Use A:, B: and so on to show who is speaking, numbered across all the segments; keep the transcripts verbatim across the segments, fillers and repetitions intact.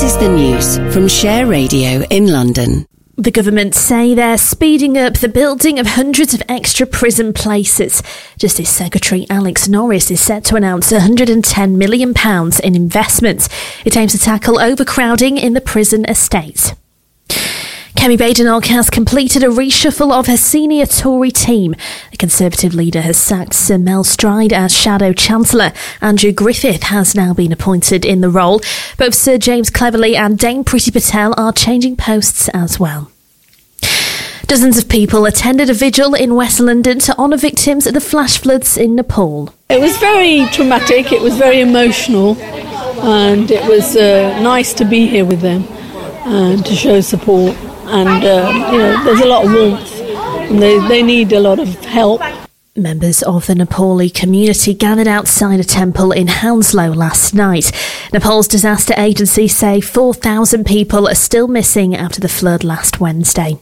A: is the news from Share Radio in London.
B: The government say they're speeding up the building of hundreds of extra prison places. Justice Secretary Alex Norris is set to announce one hundred ten million pounds in investments. It aims to tackle overcrowding in the prison estate. Kemi Badenoch has completed a reshuffle of her senior Tory team. The Conservative leader has sacked Sir Mel Stride as Shadow Chancellor. Andrew Griffith has now been appointed in the role. Both Sir James Cleverly and Dame Priti Patel are changing posts as well. Dozens of people attended a vigil in West London to honour victims of the flash floods in Nepal.
C: It was very traumatic, it was very emotional, and it was uh, nice to be here with them and to show support. And, uh, you know, there's a lot of warmth and they, they need a lot of help.
B: Members of the Nepali community gathered outside a temple in Hounslow last night. Nepal's disaster agency say four thousand people are still missing after the flood last Wednesday.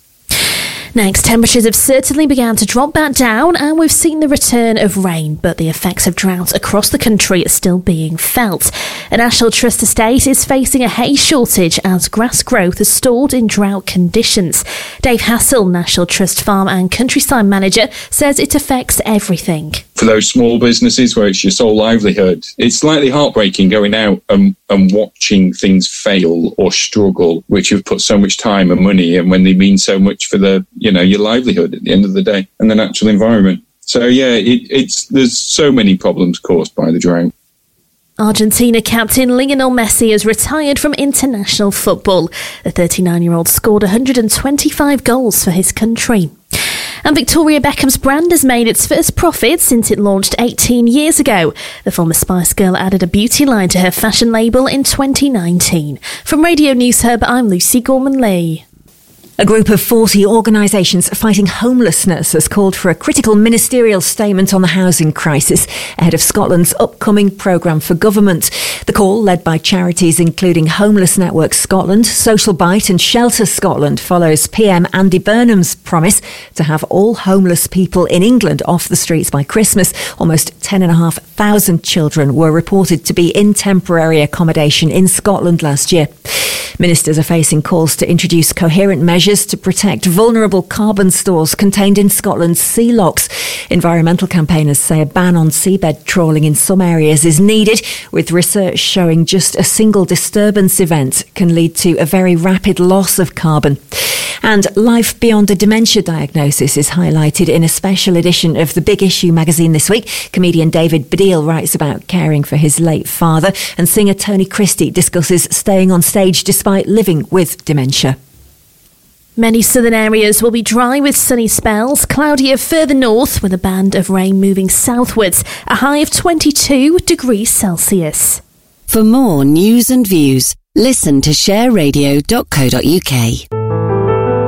B: Next, temperatures have certainly begun to drop back down and we've seen the return of rain, but the effects of drought across the country are still being felt. A National Trust estate is facing a hay shortage as grass growth is stalled in drought conditions. Dave Hassel, National Trust Farm and Countryside Manager, says it affects everything.
D: For those small businesses where it's your sole livelihood, it's slightly heartbreaking going out and, and watching things fail or struggle, which you've put so much time and money in when they mean so much for the, you know, your livelihood at the end of the day and the natural environment. So, yeah, it, it's there's so many problems caused by the drought.
B: Argentina captain Lionel Messi has retired from international football. The thirty-nine-year-old scored one hundred twenty-five goals for his country. And Victoria Beckham's brand has made its first profit since it launched eighteen years ago. The former Spice Girl added a beauty line to her fashion label in twenty nineteen. From Radio News Hub, I'm Lucy Gorman-Lee.
E: A group of forty organisations fighting homelessness has called for a critical ministerial statement on the housing crisis ahead of Scotland's upcoming programme for government. The call, led by charities including Homeless Network Scotland, Social Bite and Shelter Scotland, follows P M Andy Burnham's promise to have all homeless people in England off the streets by Christmas. Almost ten and a half thousand children were reported to be in temporary accommodation in Scotland last year. Ministers are facing calls to introduce coherent measures to protect vulnerable carbon stores contained in Scotland's sea locks. Environmental campaigners say a ban on seabed trawling in some areas is needed, with research showing just a single disturbance event can lead to a very rapid loss of carbon. And life beyond a dementia diagnosis is highlighted in a special edition of The Big Issue magazine this week. Comedian David Baddiel writes about caring for his late father, and singer Tony Christie discusses staying on stage despite living with dementia.
B: Many southern areas will be dry with sunny spells, cloudier further north with a band of rain moving southwards, a high of twenty-two degrees Celsius.
A: For more news and views, listen to share radio dot co dot uk.